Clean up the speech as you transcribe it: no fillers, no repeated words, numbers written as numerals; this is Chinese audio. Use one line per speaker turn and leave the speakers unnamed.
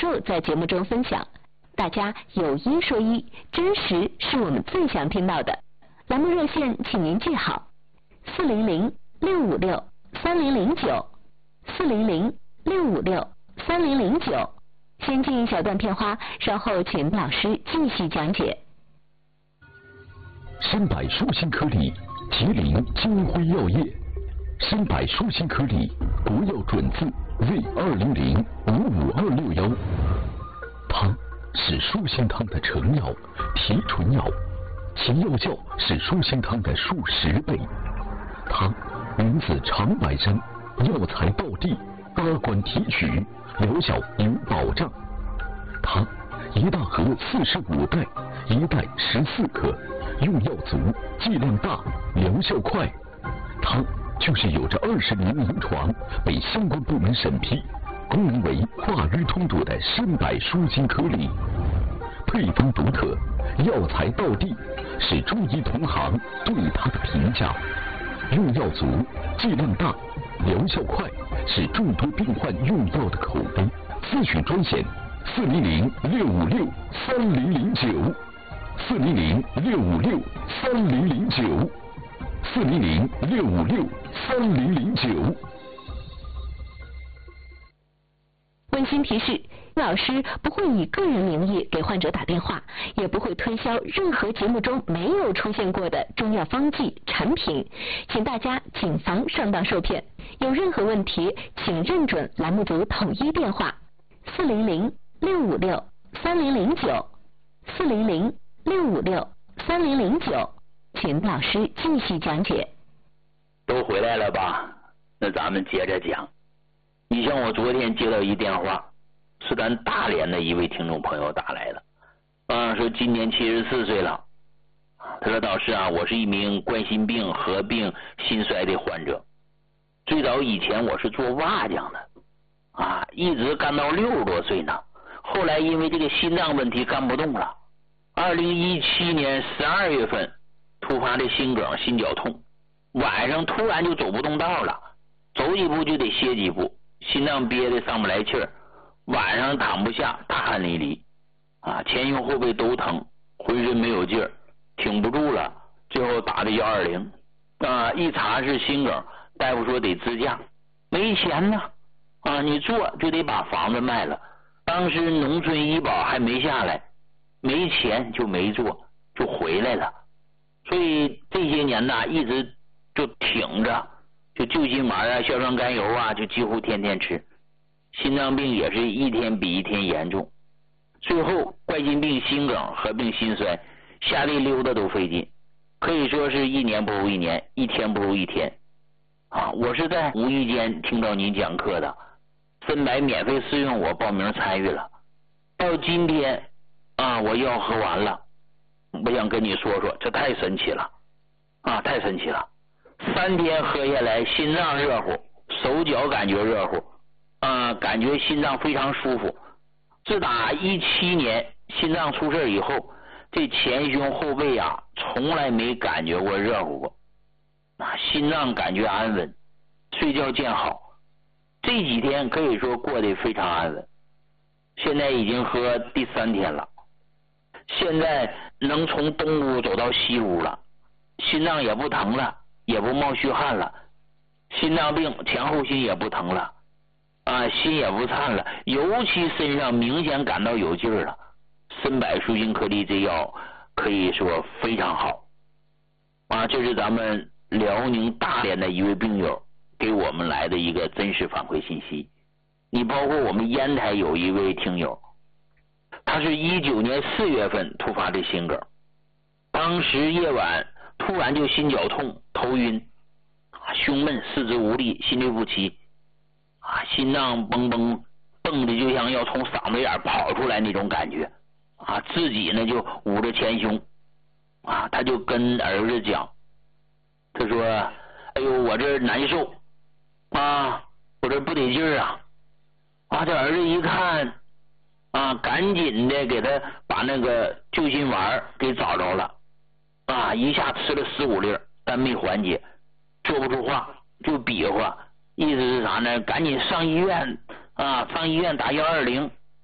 受在节目中分享。大家有一说一，真实是我们最想听到的。栏目热线请您记好：400-656-3009，400-656-3009。先进一小段片花，稍后请老师继续讲解。
深百舒心颗粒，吉林金辉药业。深百舒心颗粒，国药准字 V200-55261。它是舒心汤的成药，提纯药，其药效是舒心汤的数10倍。它源自长白山，药材到地，阿管提取，疗效有保障。它一大盒45袋，一袋14克，用药足，剂量大，疗效快。它就是有着20年临床，被相关部门审批，功能为化瘀通堵的深百舒心颗粒。配方独特，药材到地，是中医同行对它的评价。用药足，剂量大，疗效快，是众多病患用药的口碑。咨询专线：400-656-3009，400-656-3009。
温馨提示：老师不会以个人名义给患者打电话，也不会推销任何节目中没有出现过的中药方剂产品，请大家谨防上当受骗。有任何问题，请认准栏目组统一电话：400-656-3009，400-656-3009，请老师继续讲解。
都回来了吧？那咱们接着讲。你像我昨天接到一电话，是咱大连的一位听众朋友打来的，说今年74岁了。他说：“导师啊，我是一名冠心病合并心衰的患者。最早以前我是做瓦匠的，一直干到60多岁呢。后来因为这个心脏问题干不动了。2017年12月份突发的心梗、心绞痛，晚上突然就走不动道了，走几步就得歇几步。”心脏憋得上不来气儿，晚上躺不下，大汗淋漓，前胸后背都疼，浑身没有劲儿，挺不住了，最后打的120，一查是心梗，大夫说得支架，没钱呢，你做就得把房子卖了，当时农村医保还没下来，没钱就没做，就回来了，所以这些年呢，一直就挺着。就救心丸硝酸甘油就几乎天天吃，心脏病也是一天比一天严重，最后冠心病、心梗合并心衰，下地溜达都费劲，可以说是一年不如一年，一天不如一天。我是在无意间听到您讲课的，深百免费试用，我报名参与了，到今天我药喝完了，我想跟你说说，这太神奇了，太神奇了。3天喝下来，心脏热乎，手脚感觉热乎，感觉心脏非常舒服。自打17年心脏出事以后，这前胸后背从来没感觉过热乎过，心脏感觉安稳，睡觉见好。这几天可以说过得非常安稳。现在已经喝第3天了，现在能从东屋走到西屋了，心脏也不疼了，也不冒虚汗了，心脏病前后心也不疼了，心也不颤了，尤其身上明显感到有劲儿了。深百舒心颗粒这药可以说非常好，这是咱们辽宁大连的一位病友给我们来的一个真实反馈信息。你包括我们烟台有一位听友，他是19年4月份突发的心梗，当时夜晚突然就心绞痛、头晕、胸闷、四肢无力、心律不齐，心脏蹦蹦蹦的就像要从嗓子眼跑出来那种感觉，自己呢就捂着前胸，他就跟儿子讲，他说：“哎呦，我这难受，我这不得劲儿啊！”这儿子一看，赶紧的给他把那个救心丸给找着了，一下吃了15粒，但没缓解，说不出话，就比划，意思是啥呢？赶紧上医院，上医院打120，